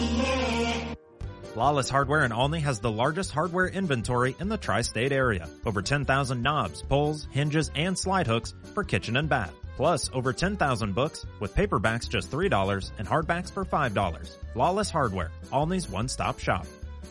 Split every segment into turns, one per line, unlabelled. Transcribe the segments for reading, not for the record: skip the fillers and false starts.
Flawless Hardware in Olney has the largest hardware inventory in the tri-state area. Over 10,000 knobs, pulls, hinges, and slide hooks for kitchen and bath. Plus, over 10,000 books with paperbacks just $3 and hardbacks for $5. Flawless Hardware, Olney's one-stop shop.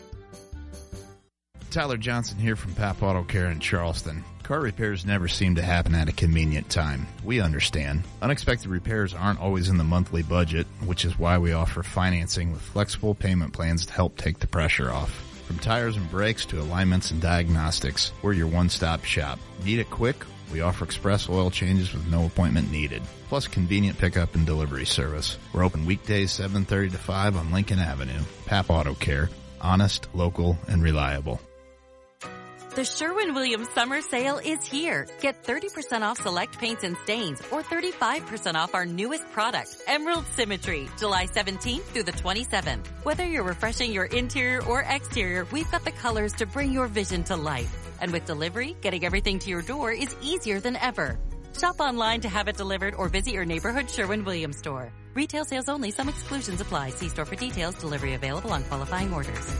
Tyler Johnson here from Pap Auto Care in Charleston. Car repairs never seem to happen at a convenient time. We understand. Unexpected repairs aren't always in the monthly budget, which is why we offer financing with flexible payment plans to help take the pressure off. From tires and brakes to alignments and diagnostics, we're your one-stop shop. Need it quick? We offer express oil changes with no appointment needed, plus convenient pickup and delivery service. We're open weekdays 7:30 to 5 on Lincoln Avenue. Pap Auto Care. Honest, local, and reliable.
The Sherwin-Williams Summer Sale is here. Get 30% off select paints and stains or 35% off our newest product, Emerald Symmetry, July 17th through the 27th. Whether you're refreshing your interior or exterior, we've got the colors to bring your vision to life. And with delivery, getting everything to your door is easier than ever. Shop online to have it delivered or visit your neighborhood Sherwin-Williams store. Retail sales only. Some exclusions apply. See store for details. Delivery available on qualifying orders.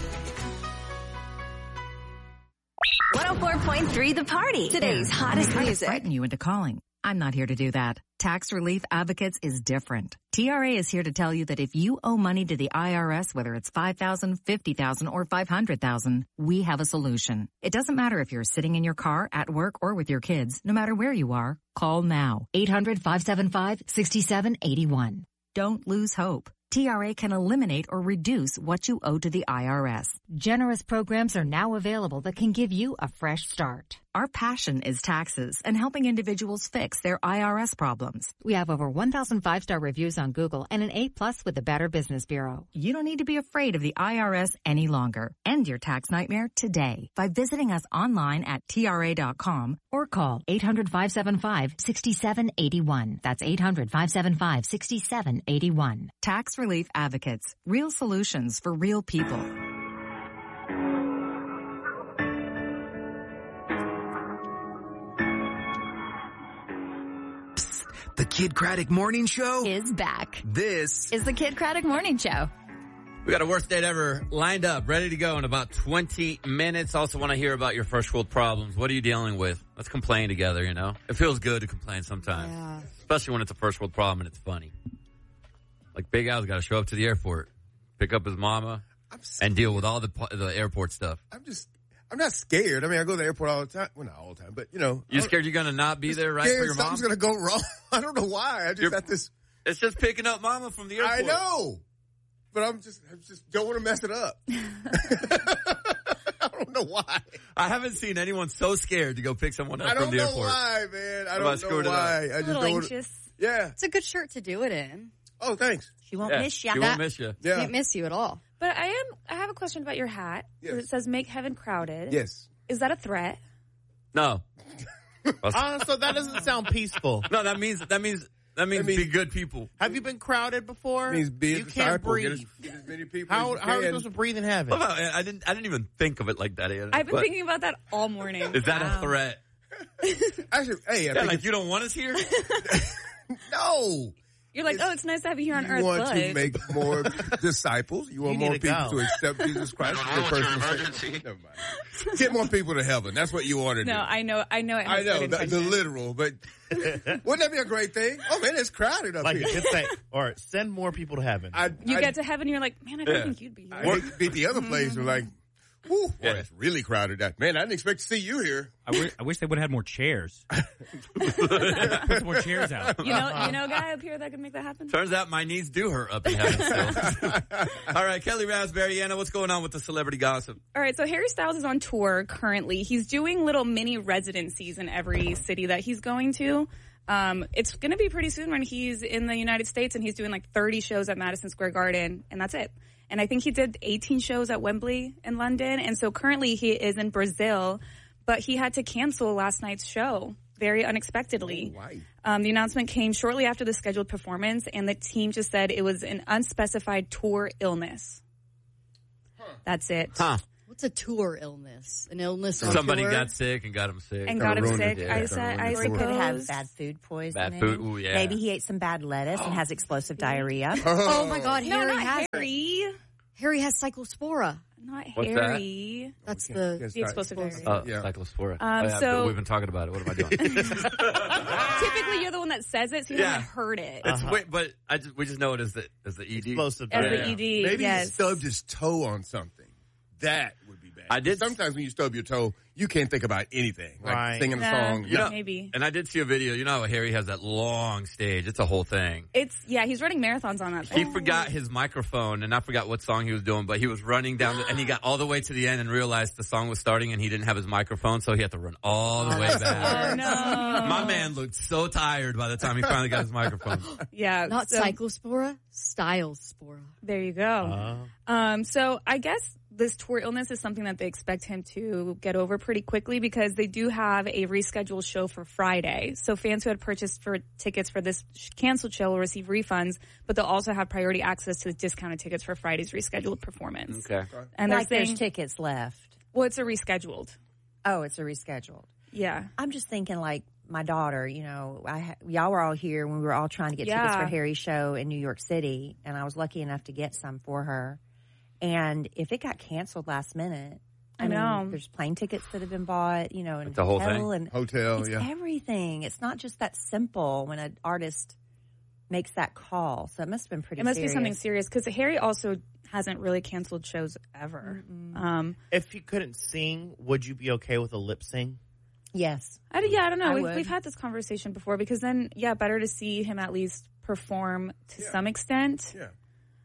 104.3 The Party. Today's hottest music.
Frighten you into calling. I'm not here to do that. Tax Relief Advocates is different. TRA is here to tell you that if you owe money to the IRS, whether it's $5,000, $50,000, or $500,000, we have a solution. It doesn't matter if you're sitting in your car, at work, or with your kids. No matter where you are, call now. 800-575-6781. Don't lose hope. TRA can eliminate or reduce what you owe to the IRS.
Generous programs are now available that can give you a fresh start.
Our passion is taxes and helping individuals fix their IRS problems.
We have over 1,000 five-star reviews on Google and an A+ with the Better Business Bureau.
You don't need to be afraid of the IRS any longer. End your tax nightmare today by visiting us online at TRA.com or call 800-575-6781. That's 800-575-6781. Tax Relief Advocates. Real solutions for real people.
The Kid Craddock Morning Show
is back.
This
is the Kid Craddock Morning Show.
We got a worst date ever lined up, ready to go in about 20 minutes. Also want to hear about your first world problems. What are you dealing with? Let's complain together, you know? It feels good to complain sometimes. Yeah. Especially when it's a first world problem and it's funny. Like Big Al's got to show up to the airport, pick up his mama, and deal with all the airport stuff.
I'm not scared. I mean, I go to the airport all the time. Well, not all the time, but, you know.
You're scared you're going to not be there, right, for your mom?
Something's going to go wrong. I don't know why. I just got this.
It's just picking up mama from the airport.
I know. But I just don't want to mess it up. I don't know why.
I haven't seen anyone so scared to go pick someone up from the airport.
I don't know why, man. I don't know why. I just
a little anxious.
Yeah.
It's a good shirt to do it in.
Oh, thanks.
She won't miss you.
She won't miss you.
Yeah.
She won't miss you at all.
But I have a question about your hat.
Yes.
It says "Make Heaven Crowded."
Yes.
Is that a threat?
No.
So that doesn't sound peaceful.
No, that means be good people.
Have you been crowded before?
It means be
you can't breathe.
Get as many people
How
as you
are you
can.
supposed to breathe in heaven?
Well, I didn't even think of it like that.
I've been thinking about that all morning.
Is that a threat?
Actually, hey, I think
you don't want us here?
No.
You're like, it's nice to have you here on Earth.
You want to make more disciples. You want more people to accept Jesus Christ. Never mind. Get more people to heaven. That's what you want to do.
No, I know.
I know the literal, but wouldn't that be a great thing? Oh man, it's crowded up here.
Just say, or send more people to heaven.
You get to heaven, you're like, man, I don't think you'd be here.
I hate to be the other place. We're like, whew, boy, it's really crowded. Man, I didn't expect to see you here.
I wish they would have had more chairs. Put some more chairs out.
You know, a guy up here that could make that happen.
Turns out my knees do hurt up in heaven still. All right, Kelly Raspberry, Anna, what's going on with the celebrity gossip?
All right, so Harry Styles is on tour currently. He's doing little mini residencies in every city that he's going to. It's going to be pretty soon when he's in the United States and he's doing like 30 shows at Madison Square Garden, and that's it. And I think he did 18 shows at Wembley in London. And so currently he is in Brazil, but he had to cancel last night's show very unexpectedly.
Why?
The announcement came shortly after the scheduled performance, and the team just said it was an unspecified tour illness. That's it.
Huh.
What's a tour illness? An illness
Somebody
tour?
got sick and got him sick.
And got him sick.
Yeah.
I suppose.
Could have bad food poisoning.
Bad food, ooh, yeah.
Maybe he ate some bad lettuce and has explosive diarrhea.
Oh my God,
No,
Harry
not
has
Harry.
Harry has cyclospora.
Not
What's
Harry.
That's
the explosive Harry.
Cyclospora.
So
we've been talking about it. What am I doing?
Typically, you're the one that says it, so you haven't heard it.
But we just know it as the ED.
Explosive.
As the ED.
Maybe
yes.
he stubbed his toe on something. That would be bad.
I did.
Sometimes when you stub your toe, you can't think about anything. Like singing a song.
Maybe.
And I did see a video. You know how Harry has that long stage. It's a whole thing.
He's running marathons on that thing.
He forgot his microphone, and I forgot what song he was doing, but he was running down, and he got all the way to the end and realized the song was starting, and he didn't have his microphone, so he had to run all the way back.
Oh, no.
My man looked so tired by the time he finally got his microphone.
Yeah.
Not cyclospora, stylospora.
There you go. So I guess this tour illness is something that they expect him to get over pretty quickly because they do have a rescheduled show for Friday. So fans who had purchased tickets for this canceled show will receive refunds, but they'll also have priority access to the discounted tickets for Friday's rescheduled performance.
Okay.
And there's tickets left.
Well, it's a rescheduled.
Oh, it's a rescheduled.
Yeah.
I'm just thinking like my daughter, y'all were all here when we were all trying to get tickets for Harry's show in New York City, and I was lucky enough to get some for her. And if it got canceled last minute, I know there's plane tickets that have been bought, and
the whole thing.
And
hotel,
it's everything. It's not just that simple when an artist makes that call. So it must have been pretty.
It must
serious.
be something serious because Harry also hasn't really canceled shows ever.
If he couldn't sing, would you be okay with a lip sync?
Yes.
I don't know. We've had this conversation before because then, better to see him at least perform to some extent. Yeah.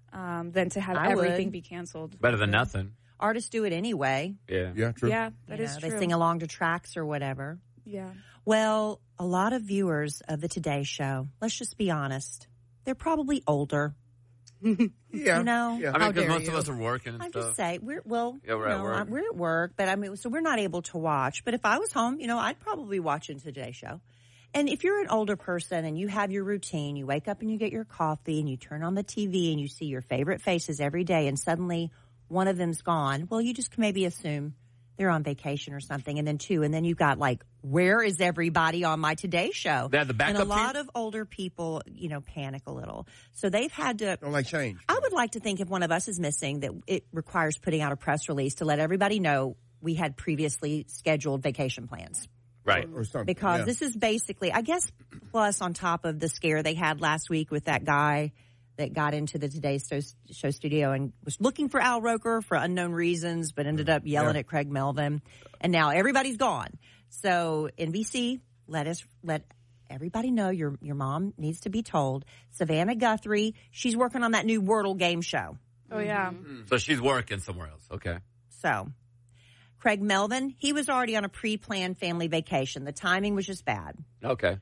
Than to have everything be canceled.
Better than nothing.
Artists do it anyway.
Yeah.
Yeah, true.
Yeah, that is true.
They sing along to tracks or whatever.
Yeah.
Well, a lot of viewers of the Today Show, let's just be honest, they're probably older.
Yeah.
Yeah.
I mean, because most of us are working and
I'm
stuff.
just saying, we're at work. We're at work, but so we're not able to watch. But if I was home, I'd probably watch the Today Show. And if you're an older person and you have your routine, you wake up and you get your coffee and you turn on the TV and you see your favorite faces every day and suddenly one of them's gone, well, you just maybe assume they're on vacation or something. And then you've got where is everybody on my Today Show?
They have the backup
and a lot of older people, panic a little. So they've had to.
Don't like change.
I would like to think if one of us is missing that it requires putting out a press release to let everybody know we had previously scheduled vacation plans.
Right.
Or something.
Because this is basically, I guess, plus on top of the scare they had last week with that guy that got into the Today Show studio and was looking for Al Roker for unknown reasons, but ended up yelling at Craig Melvin. And now everybody's gone. So NBC, let everybody know your mom needs to be told. Savannah Guthrie, she's working on that new Wordle game show.
Oh, yeah.
So she's working somewhere else. Okay.
So Craig Melvin, he was already on a pre-planned family vacation. The timing was just bad.
Okay.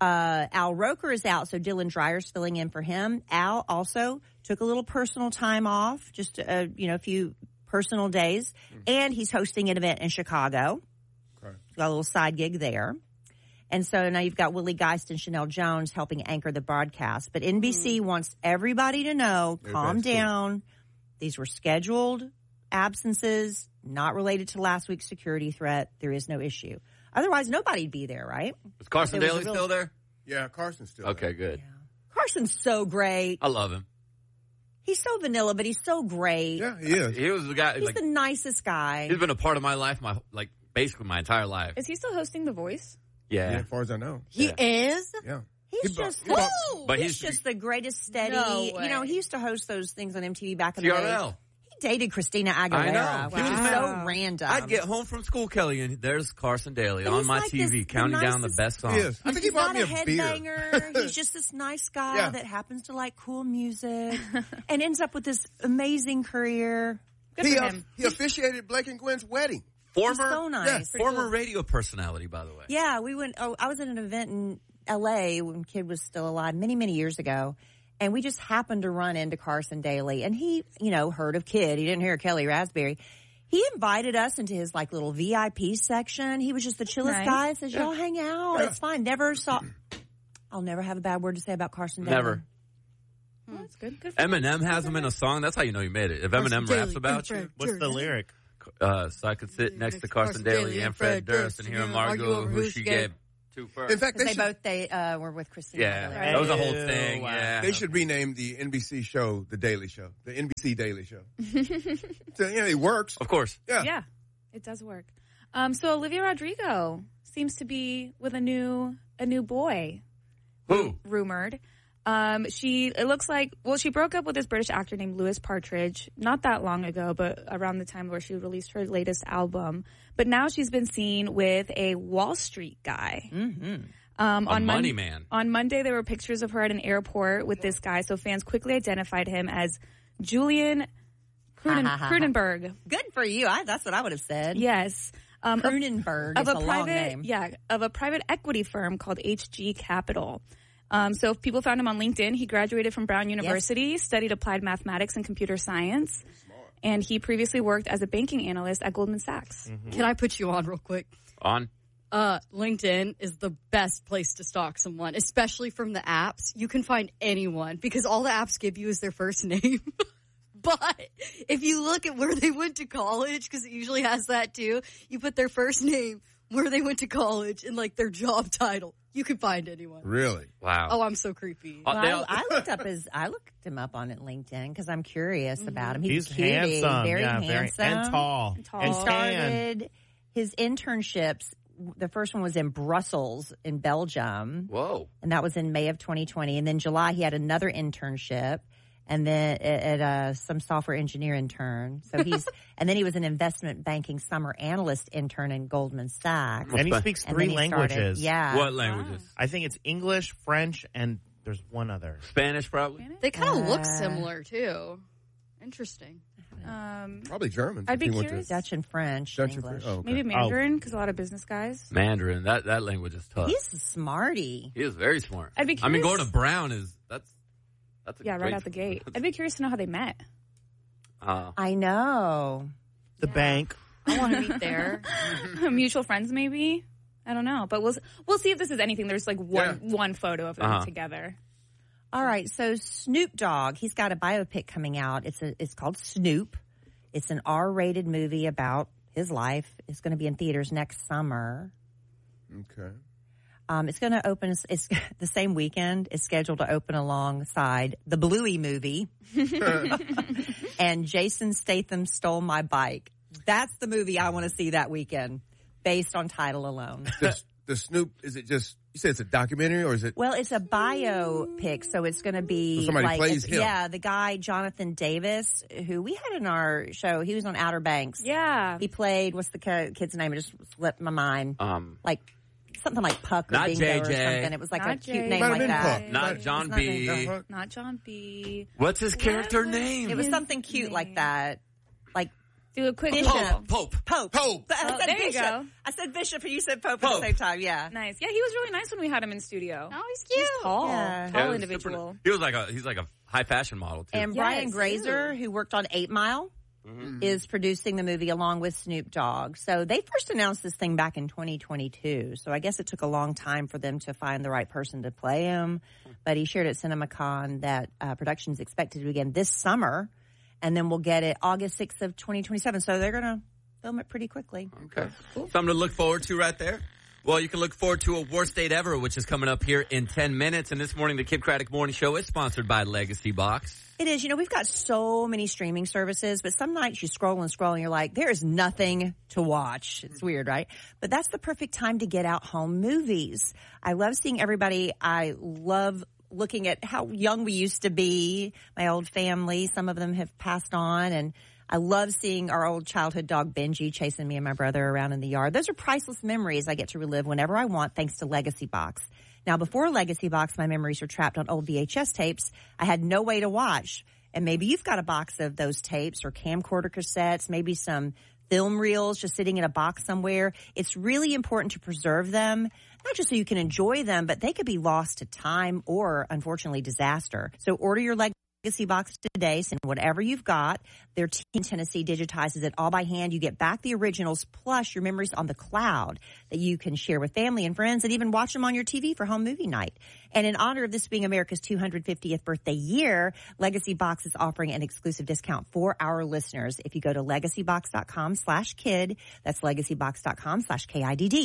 Al Roker is out, so Dylan Dreyer's filling in for him. Al also took a little personal time off, just a few personal days, and he's hosting an event in Chicago. Okay. He's got a little side gig there. And so now you've got Willie Geist and Chanel Jones helping anchor the broadcast. But NBC wants everybody to know, calm down. These were scheduled absences, not related to last week's security threat. There is no issue. Otherwise, nobody'd be there, right?
Is Carson Daly still there?
Yeah, Carson's still
there. Okay, good.
Yeah. Carson's so great.
I love him.
He's so vanilla, but he's so great.
Yeah, he is.
He was the guy.
He's the nicest guy.
He's been a part of my life, basically my entire life.
Is he still hosting The Voice?
Yeah.
As far as I know.
He is?
Yeah.
He's just the greatest steady.
No way.
He used to host those things on MTV back in the day.
TRL.
Dated Christina Aguilera.
I know.
Which is so random.
I'd get home from school, Kelly, and there's Carson Daly on my TV counting down the best songs.
Yes. I think he bought me a
headbanger. He's just this nice guy that happens to like cool music and ends up with this amazing career.
Good for him.
He officiated Blake and Gwen's wedding.
So nice.
Former radio personality, by the way.
Yeah, we went. I was at an event in L.A. when Kid was still alive many, many years ago. And we just happened to run into Carson Daly. And he, heard of Kid. He didn't hear Kelly Raspberry. He invited us into his, little VIP section. He was just the chillest guy. Says, y'all hang out. It's fine. I'll never have a bad word to say about Carson Daly.
Never.
Well, that's good. Good for
Eminem has him in a song. That's how you know you made it. If Eminem raps about you.
What's the lyric?
So I could sit next to Carson Daly and Fred Durst and hear him argue over who she gave two first.
In fact,
they were with Christina.
Yeah,
Aguilera.
that was a whole thing. Yeah,
They should rename the NBC show The Daily Show, the NBC Daily Show. So, it works.
Of course.
Yeah, it does work. So Olivia Rodrigo seems to be with a new boy.
Who?
Rumored. It looks like, she broke up with this British actor named Lewis Partridge not that long ago, but around the time where she released her latest album. But now she's been seen with a Wall Street guy.
Mm-hmm.
A money man.
On Monday, there were pictures of her at an airport with this guy, so fans quickly identified him as Julian Cronenberg.
Good for you. That's what I would have said.
Yes.
Cronenberg is a long name.
Yeah, of a private equity firm called HG Capital. So if people found him on LinkedIn, he graduated from Brown University, studied applied mathematics and computer science, and he previously worked as a banking analyst at Goldman Sachs.
Mm-hmm. Can I put you on real quick?
On?
LinkedIn is the best place to stalk someone, especially from the apps. You can find anyone because all the apps give you is their first name. But if you look at where they went to college, because it usually has that too, you put their first name, where they went to college, and like their job title. You can find anyone.
Really?
Wow.
Oh, I'm so creepy.
I looked him up on LinkedIn because I'm curious about him. He's cutie,
handsome,
very handsome,
and tall.
And started his internships. The first one was in Brussels, in Belgium.
Whoa!
And that was in May of 2020. And then July, he had another internship. And then at some software engineer intern. So and then he was an investment banking summer analyst intern in Goldman Sachs.
And he speaks 3 languages.
What languages?
I think it's English, French, and there's one other.
Spanish, probably?
They kind of look similar, too. Interesting.
Probably German.
I'd be curious.
Dutch and French.
Dutch
and English.
Oh, okay.
Maybe Mandarin, because a lot of business guys.
Mandarin. That language is tough.
He's a smarty.
He is very smart.
I'd be curious.
going to Brown that's
right out the gate. I'd be curious to know how they met.
I know.
The bank.
I want to meet there.
Mutual friends, maybe. I don't know, but we'll see if this is anything. There's like one photo of them together.
All right, so Snoop Dogg, he's got a biopic coming out. It's called Snoop. It's an R-rated movie about his life. It's going to be in theaters next summer.
Okay.
It's going to open. It's the same weekend. It's scheduled to open alongside the Bluey movie, and Jason Statham Stole My Bike. That's the movie I want to see that weekend, based on title alone.
The Snoop, is it just, you said it's a documentary or is it?
Well, it's a biopic, so it's going to be
so somebody plays him.
Yeah, the guy Jonathan Davis, who we had in our show. He was on Outer Banks.
Yeah,
he played. What's the kid's name? It just slipped my mind. Like something like Puck or
not
Bingo
JJ.
or something. It was like
not
a cute
JJ.
name like that.
Puck.
Not John B.
Not John B.
What's his character name?
It was something cute like that. Like
do a quick
Pope.
Oh, there
Bishop.
you go.
I said Bishop and you said Pope at the same time. Yeah.
Nice. Yeah, he was really nice when we had him in studio.
Oh, he's cute.
He's tall.
Yeah.
Tall
Yeah,
individual.
He's like a high fashion model too.
And Brian Grazer, who worked on 8 Mile, is producing the movie along with Snoop Dogg. So they first announced this thing back in 2022. So I guess it took a long time for them to find the right person to play him. But he shared at CinemaCon that production is expected to begin this summer. And then we'll get it August 6th of 2027. So they're going to film it pretty quickly.
Okay. Cool. Something to look forward to right there. Well, you can look forward to a Worst Date Ever, which is coming up here in 10 minutes. And this morning, the Kid Craddock Morning Show is sponsored by Legacy Box.
It is. You know, we've got so many streaming services, but some nights you scroll and scroll and you're like, there is nothing to watch. It's weird, right? But that's the perfect time to get out home movies. I love seeing everybody. I love looking at how young we used to be, my old family. Some of them have passed on, and I love seeing our old childhood dog Benji chasing me and my brother around in the yard. Those are priceless memories I get to relive whenever I want, thanks to Legacy Box. Now, before Legacy Box, my memories were trapped on old VHS tapes. I had no way to watch. And maybe you've got a box of those tapes or camcorder cassettes, maybe some film reels just sitting in a box somewhere. It's really important to preserve them, not just so you can enjoy them, but they could be lost to time or, unfortunately, disaster. So order your Legacy Box today. Send whatever you've got. Their team in Tennessee digitizes it all by hand. You get back the originals plus your memories on the cloud that you can share with family and friends and even watch them on your TV for home movie night. And in honor of this being America's 250th birthday year, Legacy Box is offering an exclusive discount for our listeners. If you go to legacybox.com/kid, that's legacybox.com/KIDD.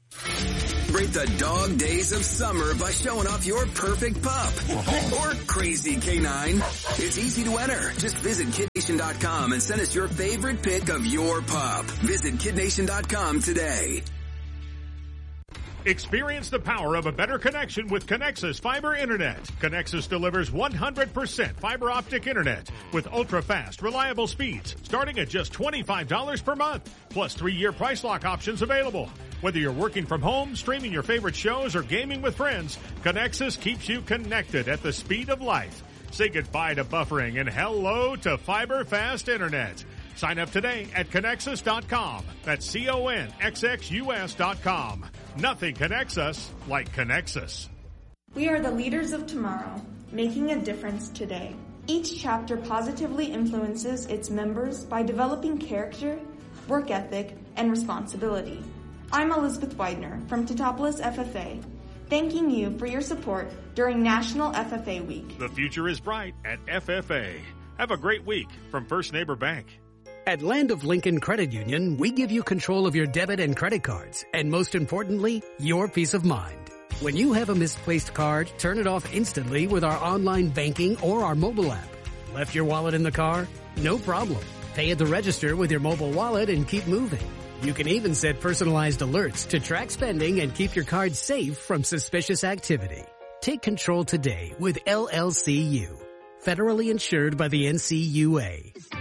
Break the dog days of summer by showing off your perfect pup or crazy canine. It's easy to enter. Just visit KidNation.com and send us your favorite pic of your pup. Visit KidNation.com today.
Experience the power of a better connection with Connexus Fiber Internet. Connexus delivers 100% fiber optic internet with ultra-fast, reliable speeds starting at just $25 per month, plus 3-year price lock options available. Whether you're working from home, streaming your favorite shows, or gaming with friends, Connexus keeps you connected at the speed of life. Say goodbye to buffering and hello to fiber fast internet. Sign up today at Connexus.com. That's CONXXUS.com. Nothing connects us like Connexus.
We are the leaders of tomorrow, making a difference today. Each chapter positively influences its members by developing character, work ethic, and responsibility. I'm Elizabeth Widener from Teutopolis FFA, thanking you for your support during National FFA Week.
The future is bright at FFA. Have a great week from First Neighbor Bank.
At Land of Lincoln Credit Union, we give you control of your debit and credit cards, and most importantly, your peace of mind. When you have a misplaced card, turn it off instantly with our online banking or our mobile app. Left your wallet in the car? No problem. Pay at the register with your mobile wallet and keep moving. You can even set personalized alerts to track spending and keep your card safe from suspicious activity. Take control today with LLCU. Federally insured by the NCUA.